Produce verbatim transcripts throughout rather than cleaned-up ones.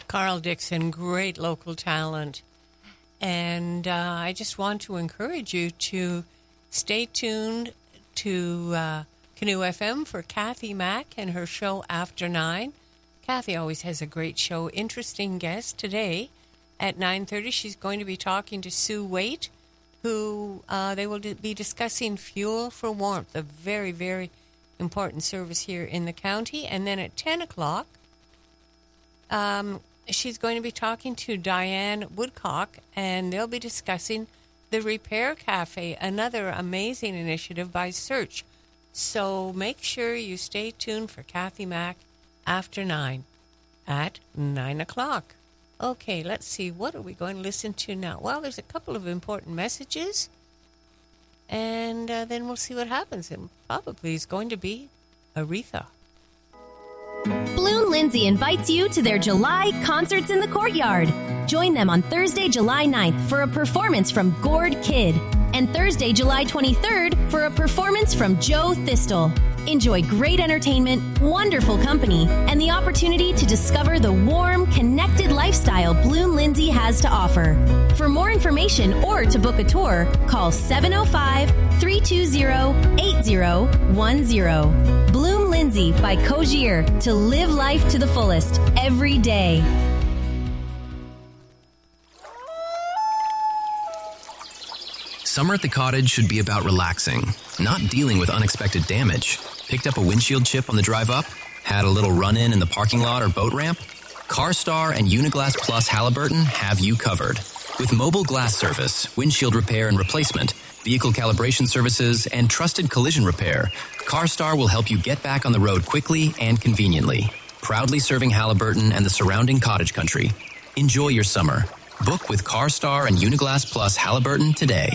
Carl Dixon, great local talent. And uh, I just want to encourage you to stay tuned to uh, Canoe F M for Kathy Mack and her show After Nine. Kathy always has a great show. Interesting guest today at nine thirty. She's going to be talking to Sue Waite, who uh, they will be discussing Fuel for Warmth, a very, very important service here in the county. And then at ten o'clock, um, she's going to be talking to Diane Woodcock, and they'll be discussing the Repair Cafe, another amazing initiative by Search. So make sure you stay tuned for Kathy Mack After Nine at nine o'clock. Okay, let's see. What are we going to listen to now? Well, there's a couple of important messages, and uh, then we'll see what happens. And probably is going to be Aretha. Bloom Lindsay invites you to their July Concerts in the Courtyard. Join them on Thursday, July ninth for a performance from Gord Kidd and Thursday, July twenty-third for a performance from Joe Thistle. Enjoy great entertainment, wonderful company, and the opportunity to discover the warm, connected lifestyle Bloom Lindsay has to offer. For more information or to book a tour, call seven oh five, three two zero, eight zero one zero. Bloom Lindsay by Cogier, to live life to the fullest every day. Summer at the cottage should be about relaxing, not dealing with unexpected damage. Picked up a windshield chip on the drive up? Had a little run-in in the parking lot or boat ramp? CarStar and Uniglass Plus Halliburton have you covered. With mobile glass service, windshield repair and replacement, vehicle calibration services, and trusted collision repair, CarStar will help you get back on the road quickly and conveniently. Proudly serving Halliburton and the surrounding cottage country. Enjoy your summer. Book with CarStar and Uniglass Plus Halliburton today.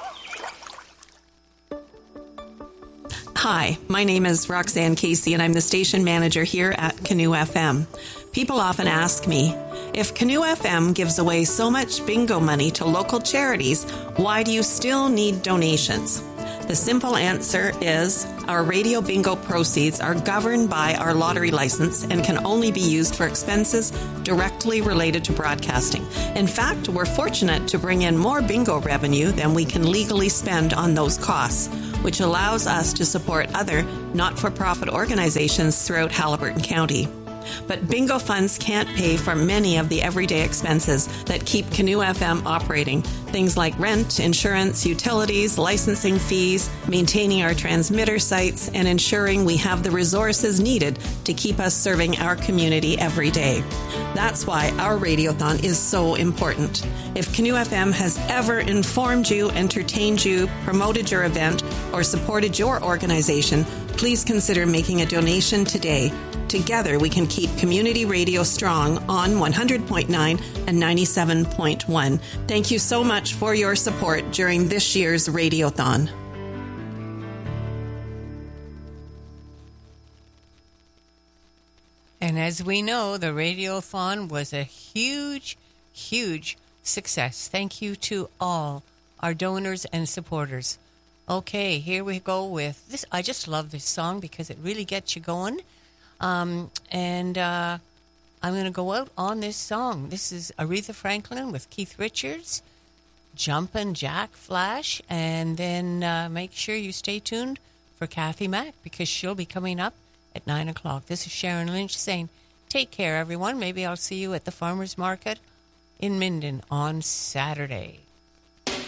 Hi, my name is Roxanne Casey, and I'm the station manager here at Canoe F M. People often ask me, if Canoe F M gives away so much bingo money to local charities, why do you still need donations? The simple answer is our radio bingo proceeds are governed by our lottery license and can only be used for expenses directly related to broadcasting. In fact, we're fortunate to bring in more bingo revenue than we can legally spend on those costs, which allows us to support other not-for-profit organizations throughout Halliburton County. But bingo funds can't pay for many of the everyday expenses that keep Canoe F M operating. Things like rent, insurance, utilities, licensing fees, maintaining our transmitter sites, and ensuring we have the resources needed to keep us serving our community every day. That's why our Radiothon is so important. If Canoe F M has ever informed you, entertained you, promoted your event, or supported your organization, please consider making a donation today. Together, we can keep community radio strong on one hundred point nine and ninety-seven point one. Thank you so much for your support during this year's Radiothon. And as we know, the Radiothon was a huge, huge success. Thank you to all our donors and supporters. Okay, here we go with this. I just love this song because it really gets you going. Um, and uh, I'm going to go out on this song. This is Aretha Franklin with Keith Richards, Jumpin' Jack Flash, and then uh, make sure you stay tuned for Kathy Mack because she'll be coming up at nine o'clock. This is Sharon Lynch saying, take care, everyone. Maybe I'll see you at the farmer's market in Minden on Saturday.